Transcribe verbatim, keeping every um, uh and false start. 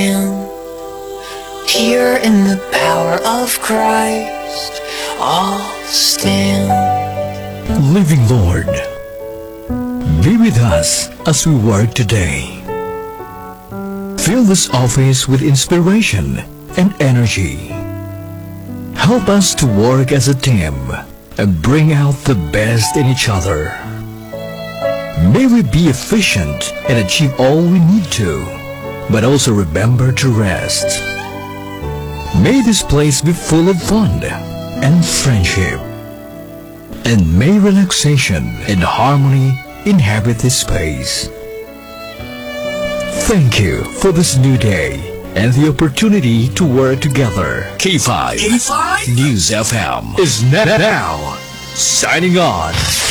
Here in the power of Christ, I'll stand. Living Lord, be with us as we work today. Fill this office with inspiration and energy. Help us to work as a team and bring out the best in each other. May we be efficient and achieve all we need to, but also remember to rest. May this place be full of fun and friendship. And may relaxation and harmony inhabit this space. Thank you for this new day and the opportunity to work together. K five, K five? News F M is now signing on.